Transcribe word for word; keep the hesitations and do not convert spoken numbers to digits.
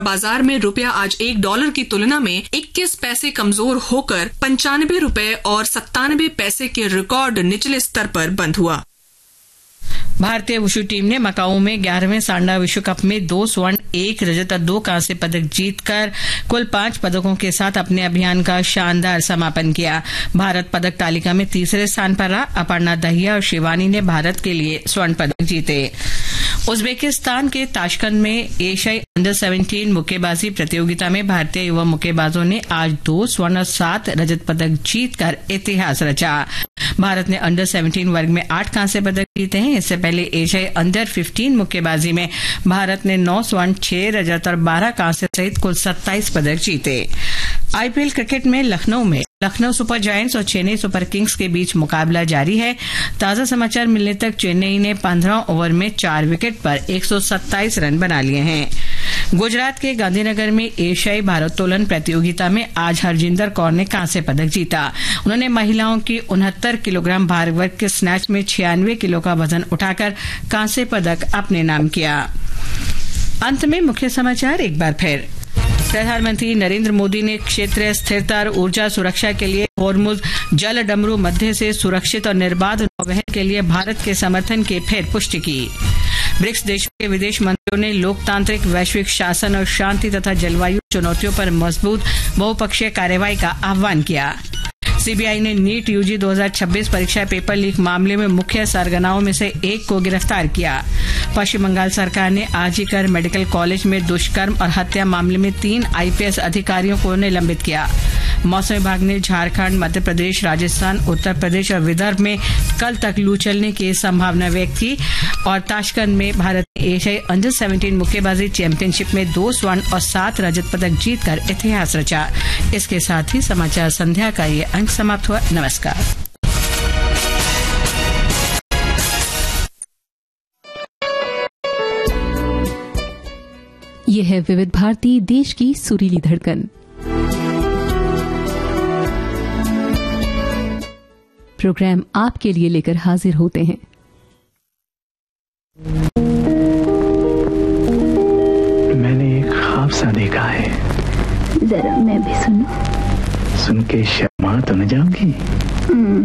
बाजार में रुपया आज एक डॉलर की तुलना में इक्कीस पैसे कमजोर होकर पंचानवे रुपए और सत्तानवे पैसे के रिकॉर्ड निचले स्तर पर बंद हुआ। भारतीय वुशु टीम ने मकाऊ में ग्यारहवें सांडा विश्व कप में दो स्वर्ण, एक रजत और दो कांस्य पदक जीतकर कुल पांच पदकों के साथ अपने अभियान का शानदार समापन किया। भारत पदक तालिका में तीसरे स्थान पर रहा। अपर्णा दहिया और शिवानी ने भारत के लिए स्वर्ण पदक जीते। उज्बेकिस्तान के ताशकंद में एशियाई अंडर सत्रह मुक्केबाजी प्रतियोगिता में भारतीय युवा मुक्केबाजों ने आज दो स्वर्ण और सात रजत पदक जीतकर इतिहास रचा। भारत ने अंडर सत्रह वर्ग में आठ कांस्य पदक जीते हैं। इससे पहले एशियाई अंडर पंद्रह मुक्केबाजी में भारत ने नौ स्वर्ण, छह रजत और बारह कांस्य सहित कुल सत्ताईस पदक जीते। आईपीएल क्रिकेट में लखनऊ में लखनऊ सुपर जायंट्स और चेन्नई सुपर किंग्स के बीच मुकाबला जारी है। ताजा समाचार मिलने तक चेन्नई ने पंद्रह ओवर में चार विकेट पर एक सौ सत्ताईस रन बना लिए हैं। गुजरात के गांधीनगर में एशियाई भारोत्तोलन प्रतियोगिता में आज हरजिंदर कौर ने कांस्य पदक जीता। उन्होंने महिलाओं की उनहत्तर किलोग्राम भार वर्ग के स्नैच में छियानवे किलो का वजन उठाकर कांस्य पदक अपने नाम किया। अंत में मुख्य समाचार एक बार फिर। प्रधानमंत्री नरेंद्र मोदी ने क्षेत्रीय स्थिरता और ऊर्जा सुरक्षा के लिए होर्मुज जल डमरू मध्य से सुरक्षित और निर्बाध नौवहन के लिए भारत के समर्थन की फिर पुष्टि की। ब्रिक्स देशों के विदेश मंत्रियों ने लोकतांत्रिक वैश्विक शासन और शांति तथा जलवायु चुनौतियों पर मजबूत बहुपक्षीय कार्रवाई का आह्वान किया। सीबीआई ने नीट यूजी दो हज़ार छब्बीस परीक्षा पेपर लीक मामले में मुख्य सरगनाओं में से एक को गिरफ्तार किया। पश्चिम बंगाल सरकार ने आजीकर मेडिकल कॉलेज में दुष्कर्म और हत्या मामले में तीन आईपीएस अधिकारियों को निलंबित किया। मौसम विभाग ने झारखंड, मध्य प्रदेश, राजस्थान, उत्तर प्रदेश और विदर्भ में कल तक लू चलने की संभावना व्यक्त की। और ताशकंद में भारत ने एशियाई अंडर सत्रह मुक्केबाजी चैंपियनशिप में दो स्वर्ण और सात रजत पदक जीतकर इतिहास रचा। इसके साथ ही समाचार संध्या का ये अंक समाप्त हुआ। नमस्कार। यह है विविध भारती, देश की सुरीली धड़कन। प्रोग्राम आपके लिए लेकर हाजिर होते हैं। मैंने एक ख्वाब सा देखा है। जरा मैं भी सुनूं। सुन के शर्मा तो न जाऊंगी?